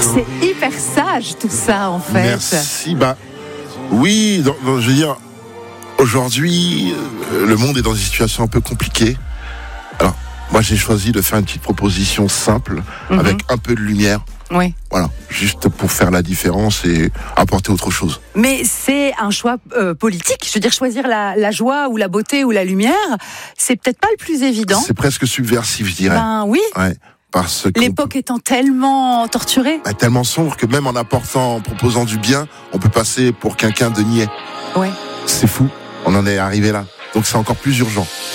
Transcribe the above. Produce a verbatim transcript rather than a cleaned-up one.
C'est hyper sage tout ça en fait. Merci. Bah oui, donc, donc, je veux dire, aujourd'hui, euh, le monde est dans une situation un peu compliquée. Alors, moi j'ai choisi de faire une petite proposition simple, mm-hmm. avec un peu de lumière. Oui. Voilà, juste pour faire la différence et apporter autre chose. Mais c'est un choix euh, politique. Je veux dire, choisir la, la joie ou la beauté ou la lumière, c'est peut-être pas le plus évident. C'est presque subversif, je dirais. Ben oui. Ouais, parce que l'époque étant tellement torturée. Bah, tellement sombre que même en apportant, en proposant du bien, on peut passer pour quelqu'un de niais. Ouais. C'est fou, on en est arrivé là. Donc c'est encore plus urgent.